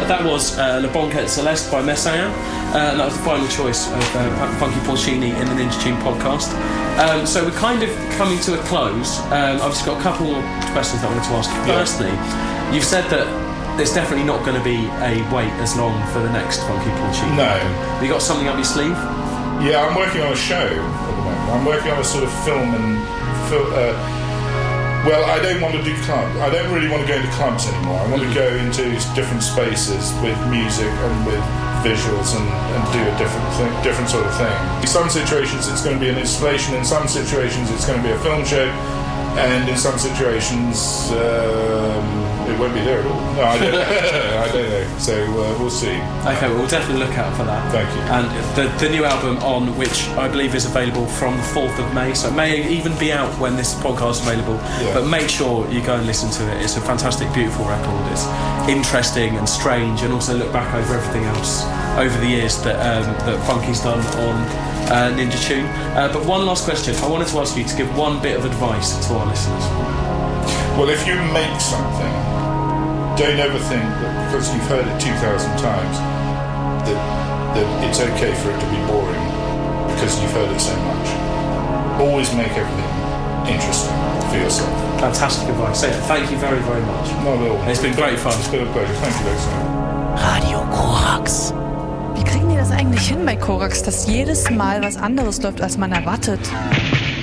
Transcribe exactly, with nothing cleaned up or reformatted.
that was uh, Le Bon Quête Céleste by Messiaen. Uh, and that was the final choice of uh, Funky Porcini in the Ninja Tune podcast. Um, so we're kind of coming to a close. Um, I've just got a couple more questions I wanted to ask you. Yeah. Firstly, you've said that there's definitely not going to be a wait as long for the next Funky Porcini. No. Have you got something up your sleeve? Yeah, I'm working on a show at the moment. I'm working on a sort of film and... Fil- uh, well, I don't want to do club. I don't really want to go into clubs anymore. I want to go into different spaces with music and with visuals and, and do a different thing, different sort of thing. In some situations it's going to be an installation, in some situations it's going to be a film show, and in some situations um, it won't be there at all. No, I don't, I don't know. So uh, we'll see. Okay, well, we'll definitely look out for that. Thank you. And the, the new album On, which I believe is available from the fourth of May, so it may even be out when this podcast is available, yeah. But make sure you go and listen to it. It's a fantastic, beautiful record. It's interesting and strange, and also look back over everything else over the years that um, that Funky's done on uh, Ninja Tune. Uh, but one last question. I wanted to ask you to give one bit of advice to our listeners. Well, if you make something, don't ever think that because you've heard it two thousand times that, that it's okay for it to be boring because you've heard it so much. Always make everything interesting for yourself. Fantastic advice. So thank you very, very much. Not at all. It's been great fun. It's been a pleasure. Thank you, Alexander. Radio Korax. Wie kriegen die das eigentlich hin bei Korax, dass jedes Mal was anderes läuft, als man erwartet?